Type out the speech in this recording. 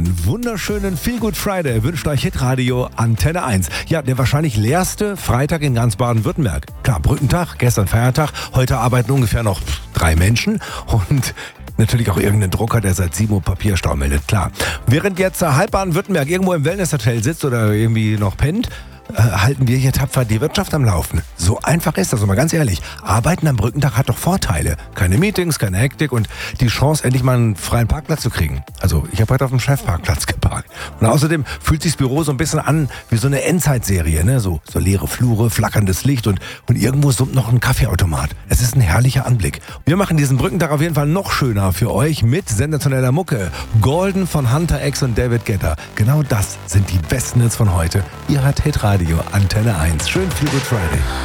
Einen wunderschönen Feel Good Friday wünscht euch Hitradio Antenne 1. Ja, der wahrscheinlich leerste Freitag in ganz Baden-Württemberg. Klar, Brückentag, gestern Feiertag, heute arbeiten ungefähr noch 3 Menschen und natürlich auch irgendein Drucker, der seit 7 Uhr Papierstau meldet, klar. Während jetzt halb Baden-Württemberg irgendwo im Wellnesshotel sitzt oder irgendwie noch pennt, halten wir hier tapfer die Wirtschaft am Laufen. So einfach ist das, und mal ganz ehrlich, Arbeiten am Brückentag hat doch Vorteile. Keine Meetings, keine Hektik und die Chance, endlich mal einen freien Parkplatz zu kriegen. Also ich habe heute auf dem Chefparkplatz geparkt. Und außerdem fühlt sich das Büro so ein bisschen an wie so eine Endzeitserie, ne? So leere Flure, flackerndes Licht und irgendwo summt noch ein Kaffeeautomat. Es ist ein herrlicher Anblick. Wir machen diesen Brückentag auf jeden Fall noch schöner für euch mit sensationeller Mucke. Golden von Hunter X und David Guetta. Genau das sind die besten Hits von heute. Ihr hört Hitradio Antenne 1. Schön Feel Good Friday.